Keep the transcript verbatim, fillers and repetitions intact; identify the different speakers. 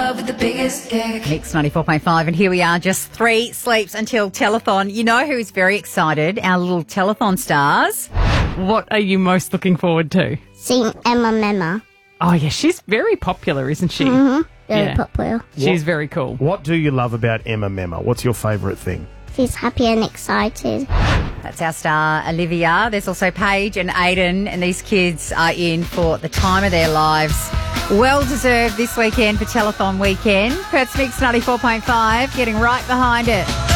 Speaker 1: love with the biggest dick.
Speaker 2: Mix ninety-four point five, and here we are, just three sleeps until telethon. You know who's very excited? Our little telethon stars.
Speaker 3: What are you most looking forward to?
Speaker 4: Seeing Emma Memma.
Speaker 3: Oh, yeah, she's very popular, isn't she?
Speaker 4: Mm-hmm. Very
Speaker 3: Yeah.
Speaker 4: popular.
Speaker 3: She's very cool.
Speaker 5: What do you love about Emma Memma? What's your favourite thing?
Speaker 4: She's happy and excited.
Speaker 2: That's our star, Olivia. There's also Paige and Aiden, and these kids are in for the time of their lives. Well deserved this weekend for Telethon Weekend. Perth's Mix ninety-four point five, getting right behind it.